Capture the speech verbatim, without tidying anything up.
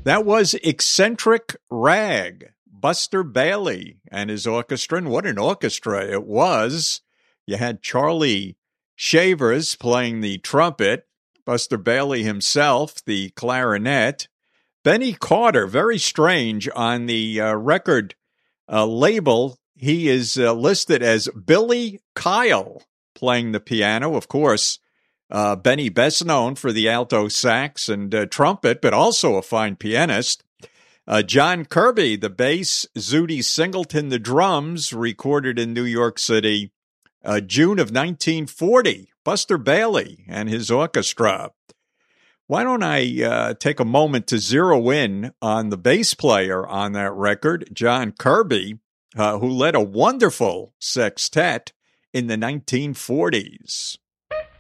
That was Eccentric Rag, Buster Bailey and his orchestra. And what an orchestra it was. You had Charlie Shavers playing the trumpet, Buster Bailey himself, the clarinet, Benny Carter, very strange, on the uh, record uh, label. He is uh, listed as Billy Kyle playing the piano. Of course, uh, Benny best known for the alto sax and uh, trumpet, but also a fine pianist. Uh, John Kirby, the bass, Zutty Singleton, the drums, recorded in New York City, uh, June of nineteen forty. Buster Bailey and his orchestra. Why don't I uh, take a moment to zero in on the bass player on that record, John Kirby, uh, who led a wonderful sextet in the nineteen forties.